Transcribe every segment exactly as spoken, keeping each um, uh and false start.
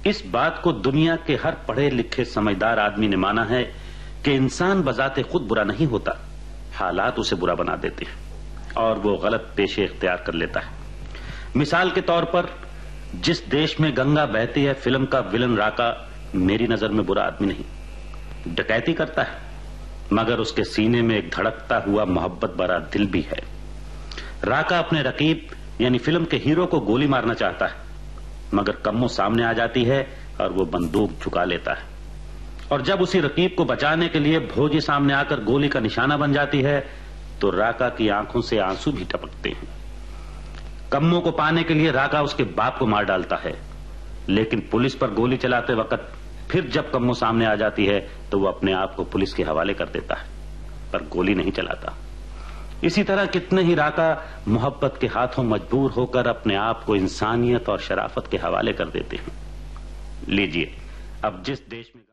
इस बात को दुनिया के हर पढ़े लिखे समझदार आदमी ने माना है कि इंसान बजाते खुद बुरा नहीं होता, हालात उसे बुरा बना देते हैं और वो गलत पेशे इख्तियार कर लेता है। मिसाल के तौर पर जिस देश में गंगा बहती है, फिल्म का विलन राका मेरी नजर में बुरा आदमी नहीं, डकैती करता है, मगर उसके सीने में एक धड़कता हुआ मोहब्बत भरा दिल भी है। राका अपने रकीब यानी फिल्म के हीरो को गोली मारना चाहता है, मगर कम्मो सामने आ जाती है और वो बंदूक झुका लेता है, और जब उसी रकीब को बचाने के लिए भोजी सामने आकर गोली का निशाना बन जाती है तो राका की आंखों से आंसू भी टपकते हैं। कम्मो को पाने के लिए राका उसके बाप को मार डालता है, लेकिन पुलिस पर गोली चलाते वक्त फिर जब कम्मो सामने आ जाती है तो वो अपने आप को पुलिस के हवाले कर देता है, पर गोली नहीं चलाता। इसी तरह कितने ही राका मोहब्बत के हाथों मजबूर होकर अपने आप को इंसानियत और शराफत के हवाले कर देते हैं। लीजिए, अब जिस देश में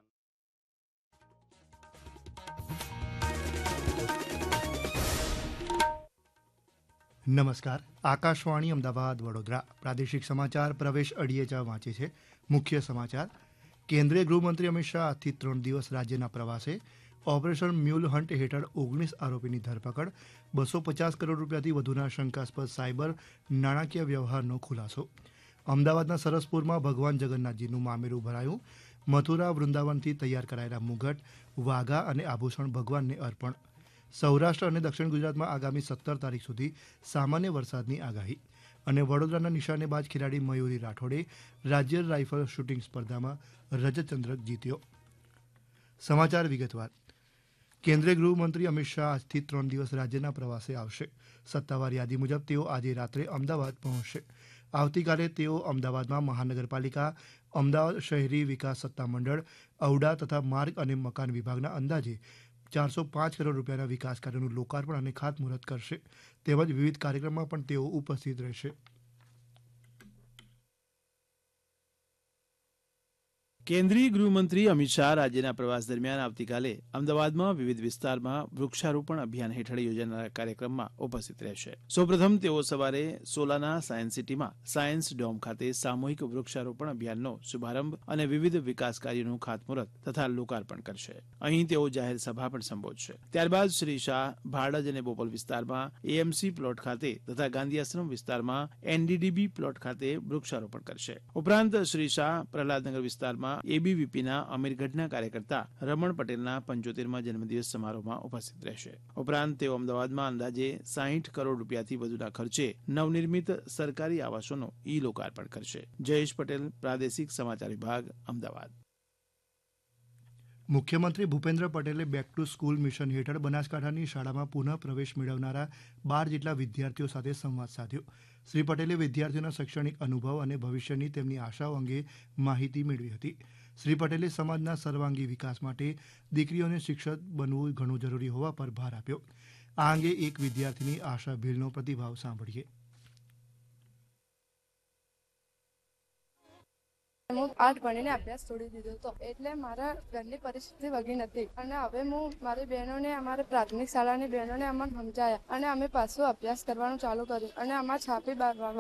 નમસ્કાર, આકાશવાણી અમદાવાદ વડોદરા પ્રાદેશિક સમાચાર પ્રવેશ અડિયેચા વાંચે છે। મુખ્ય સમાચાર, કેન્દ્રીય ગૃહમંત્રી અમિત શાહ આજથી ત્રણ દિવસ રાજ્યના પ્રવાસે। ઓપરેશન મ્યુલ હન્ટ હેઠળ ઓગણીસ આરોપીની ધરપકડ, બસો પચાસ કરોડ રૂપિયાથી વધુના શંકાસ્પદ સાયબર નાણાકીય વ્યવહારનો ખુલાસો। અમદાવાદના સરસપુરમાં ભગવાન જગન્નાથજીનું મામેરું ભરાયું। મથુરા વૃંદાવનથી તૈયાર કરાયેલા મુગટ, વાઘા અને આભૂષણ ભગવાનને અર્પણ। સૌરાષ્ટ્ર અને દક્ષિણ ગુજરાતમાં આગામી સત્તર તારીખ સુધી સામાન્ય વરસાદની આગાહી। અને વડોદરાના નિશાનેબાજ ખેલાડી મયુરી રાઠોડે રાજ્ય રાઇફલ શૂટિંગ સ્પર્ધામાં રજત ચંદ્રક જીત્યો। સમાચાર વિગતવાર, કેન્દ્રીય ગૃહમંત્રી અમિત શાહ આજથી ત્રણ દિવસ રાજ્યના પ્રવાસે આવશે। સત્તાવાર યાદી મુજબ તેઓ આજે રાત્રે અમદાવાદ પહોંચશે। આવતીકાલે તેઓ અમદાવાદમાં મહાનગરપાલિકા, અમદાવાદ શહેરી વિકાસ સત્તામંડળ, ઔડા તથા માર્ગ અને મકાન વિભાગના અંદાજે ચારસો પાંચ કરોડ રૂપિયાના વિકાસ કાર્યોનું લોકાર્પણ અને ખાતમુહૂર્ત કરશે, તેમજ વિવિધ કાર્યક્રમમાં પણ તેઓ ઉપસ્થિત રહેશે। કેન્દ્રીય ગૃહમંત્રી અમિત શાહ રાજ્યના પ્રવાસ દરમિયાન આવતીકાલે અમદાવાદમાં વિવિધ વિસ્તારમાં વૃક્ષારોપણ અભિયાન હેઠળ યોજાનારા કાર્યક્રમમાં ઉપસ્થિત રહેશે। સૌપ્રથમ તેઓ સવારે સોલાના સાયન્સ સિટીમાં સાયન્સ ડોમ ખાતે સામૂહિક વૃક્ષારોપણ અભિયાનનો શુભારંભ અને વિવિધ વિકાસ કાર્યોનું ખાતમુહૂર્ત તથા લોકાર્પણ કરશે। અહીં તેઓ જાહેર સભા પણ સંબોધશે। ત્યારબાદ શ્રી શાહ ભાડજ અને બોપલ વિસ્તારમાં એએમસી પ્લોટ ખાતે તથા ગાંધી આશ્રમ વિસ્તારમાં એનડીડીબી પ્લોટ ખાતે વૃક્ષારોપણ કરશે। ઉપરાંત શ્રી શાહ પ્રહલાદનગર વિસ્તારમાં એબીવીપીના અમીરગઢના કાર્યકર્તા રમણ પટેલના પંચોતેરમાં જન્મદિવસ સમારોહમાં ઉપસ્થિત રહેશે। ઉપરાંત તેઓ અમદાવાદમાં અંદાજે સાહીઠ કરોડ રૂપિયાથી વધુના ખર્ચે નવનિર્મિત સરકારી આવાસોનો ઈ લોકાર્પણ કરશે। જયેશ પટેલ, પ્રાદેશિક સમાચાર વિભાગ, અમદાવાદ। મુખ્યમંત્રી ભૂપેન્દ્ર પટેલે બેક ટુ સ્કૂલ મિશન હેઠળ બનાસકાંઠાની શાળામાં પુનઃ પ્રવેશ મેળવનારા બાર જેટલા વિદ્યાર્થીઓ સાથે સંવાદ સાધ્યો। શ્રી પટેલે વિદ્યાર્થીઓના શૈક્ષણિક અનુભવ અને ભવિષ્યની તેમની આશાઓ અંગે માહિતી મેળવી હતી। શ્રી પટેલે સમાજના સર્વાંગી વિકાસ માટે દીકરીઓને શિક્ષક બનવું ઘણું જરૂરી હોવા પર ભાર આપ્યો। આ અંગે એક વિદ્યાર્થીની આશા ભીલનો પ્રતિભાવ સાંભળીએ। હું આઠ ભણીને અભ્યાસ છોડી દીધો હતો, એટલે મારા ઘરની પરિસ્થિતિ વગી નથી અને હવે હું મારી બહેનોને, અમારી પ્રાથમિક શાળાની બહેનોને અમને સમજાયા અને અમે પાછું અભ્યાસ કરવાનું ચાલુ કર્યું અને અમારા છાપી